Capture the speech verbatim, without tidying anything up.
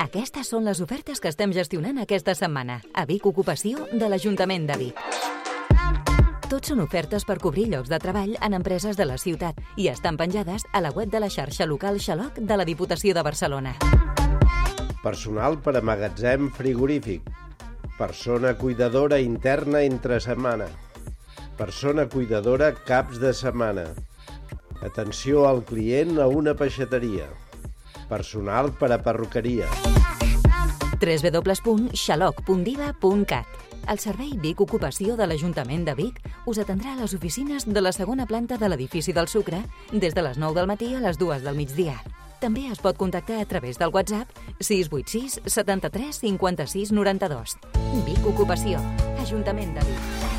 Aquestes són les ofertes que estem gestionant aquesta setmana a Vic Ocupació de l'Ajuntament de Vic. Tots són ofertes per cobrir llocs de treball en empreses de la ciutat i estan penjades a la web de la xarxa local Xaloc de la Diputació de Barcelona. Personal per a magatzem frigorífic. Persona cuidadora interna entre setmana. Persona cuidadora caps de setmana. Atenció al client a una peixateria. Personal per a perruqueria. w w w punt xaloc punt diva punt cat. El servei Vic Ocupació de l'Ajuntament de Vic us atendrà a les oficines de la segona planta de l'edifici del Sucre des de les nou del matí a les dues del migdia. També es pot contactar a través del WhatsApp sis vuit sis setanta-tres cinquanta-sis noranta-dos. Vic Ocupació, Ajuntament de Vic.